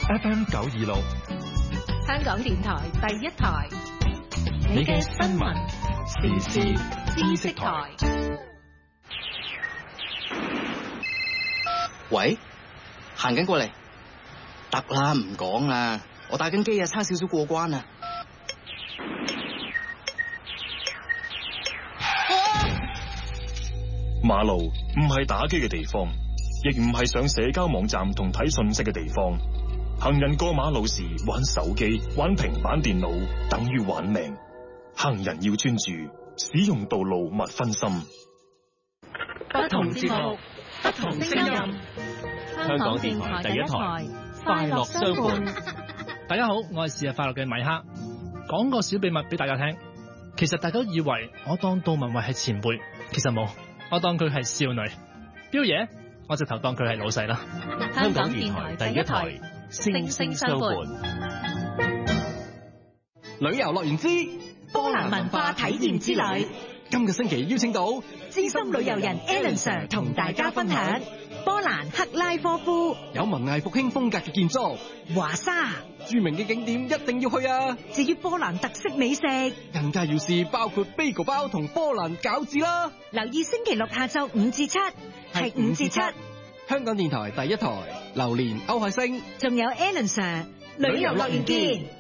FM 926， 香港電台第一台， 你嘅新聞時事知識台。 喂，行緊過嚟，得啦，唔講啦，我打緊機啊，差少少過關啊。 馬路唔係打機嘅地方，亦唔係上社交網站同睇信息嘅地方。行人過馬路時玩手機、玩平板電腦，等於玩命。行人要專注，使用道路勿分心。 不同節目，不同聲音。香港電台第一台，快樂相伴。 大家好，我係是日快樂嘅米克。講個小秘密俾大家聽，其實大家以為我當杜文慧係前輩，其實冇，我當佢係少女。彪爺，我直頭當佢係老細啦。 香港電台第一台，聲聲相伴。 旅遊樂園之波蘭文化體驗之旅， 今個星期邀請到資深旅遊人 Alan Sir 同大家分享波蘭克拉科夫， 有文藝復興風格嘅建築， 華沙著名嘅景點一定要去啊！ 至於波蘭特色美食， 更加要試包括 bagel 包同波蘭餃子啦！ 留意星期六下晝5至7，係5至7。 香港電台第一台，榴蓮歐海星， 仲有 Alan Sir，旅遊樂園見。